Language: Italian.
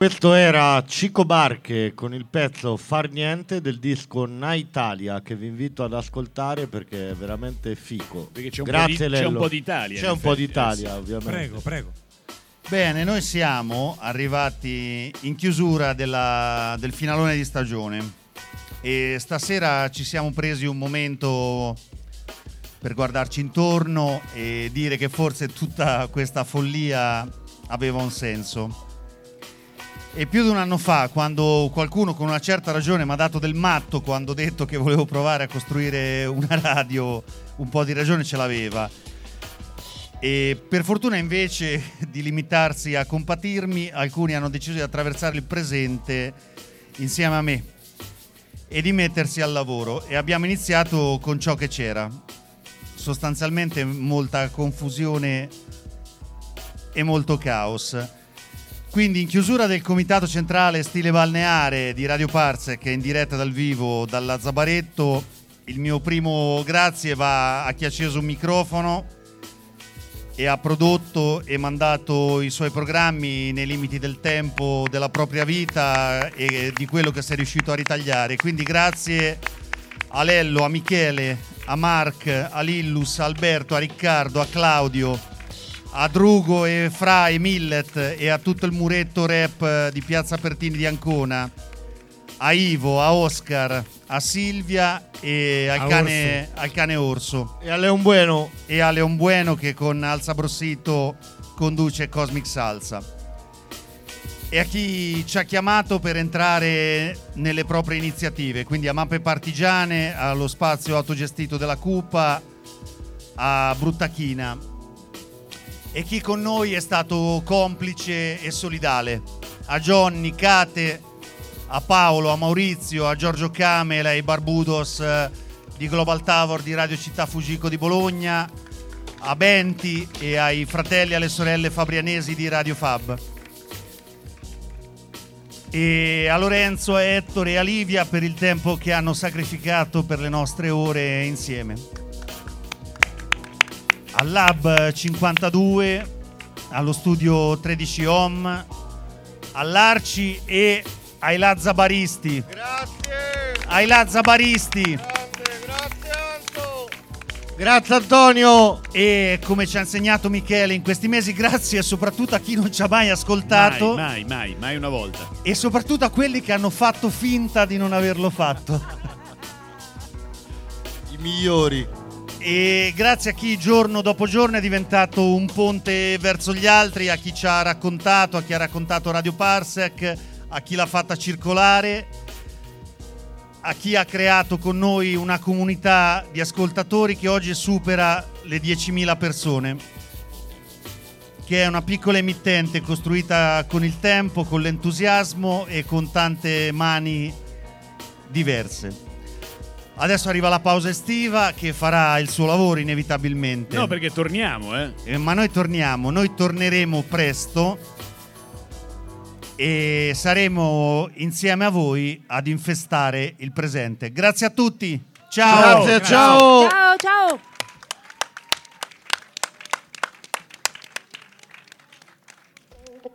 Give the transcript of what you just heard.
Questo era Cico Barche con il pezzo Far Niente del disco Na Italia, che vi invito ad ascoltare perché è veramente fico. Perché c'è Grazie, un po' d'Italia. C'è un po' d'Italia, ovviamente. Prego. Bene, noi siamo arrivati in chiusura del finalone di stagione e stasera ci siamo presi un momento per guardarci intorno e dire che forse tutta questa follia aveva un senso. E più di un anno fa, quando qualcuno con una certa ragione mi ha dato del matto quando ho detto che volevo provare a costruire una radio, un po' di ragione ce l'aveva. E per fortuna, invece di limitarsi a compatirmi, alcuni hanno deciso di attraversare il presente insieme a me e di mettersi al lavoro. E abbiamo iniziato con ciò che c'era. Sostanzialmente molta confusione e molto caos. Quindi in chiusura del comitato centrale stile balneare di Radio Parsec, in diretta dal vivo dalla Zabaretto, il mio primo grazie va a chi ha acceso un microfono e ha prodotto e mandato i suoi programmi nei limiti del tempo, della propria vita e di quello che sei riuscito a ritagliare. Quindi grazie a Lello, a Michele, a Mark, a Lillus, a Alberto, a Riccardo, a Claudio, a Drugo e Fra e Millet e a tutto il muretto rap di Piazza Pertini di Ancona, a Ivo, a Oscar, a Silvia e al cane Orso e a Leon Bueno che con Alza Brossito conduce Cosmic Salsa, e a chi ci ha chiamato per entrare nelle proprie iniziative, quindi a Mappe Partigiane, allo spazio autogestito della Cupa, a Bruttachina, e chi con noi è stato complice e solidale, a Johnny, Kate, a Paolo, a Maurizio, a Giorgio Camela, ai Barbudos di Global Tower di Radio Città Fugico di Bologna, a Benti e ai fratelli e alle sorelle fabrianesi di Radio Fab, e a Lorenzo, a Ettore e a Livia per il tempo che hanno sacrificato per le nostre ore insieme. Al Lab 52, allo studio 13 Home, all'Arci e ai Lazzabaristi. Grazie! Ai Lazzabaristi! Grazie Anto! Grazie Antonio! E come ci ha insegnato Michele in questi mesi, grazie soprattutto a chi non ci ha mai ascoltato. Mai una volta. E soprattutto a quelli che hanno fatto finta di non averlo fatto. I migliori. E grazie a chi giorno dopo giorno è diventato un ponte verso gli altri, a chi ci ha raccontato, a chi ha raccontato Radio Parsec, a chi l'ha fatta circolare, a chi ha creato con noi una comunità di ascoltatori che oggi supera le 10.000 persone, che è una piccola emittente costruita con il tempo, con l'entusiasmo e con tante mani diverse. Adesso arriva la pausa estiva che farà il suo lavoro inevitabilmente. No, perché torniamo, ma noi torneremo presto e saremo insieme a voi ad infestare il presente. Grazie a tutti. Ciao. Grazie, ciao. Ciao.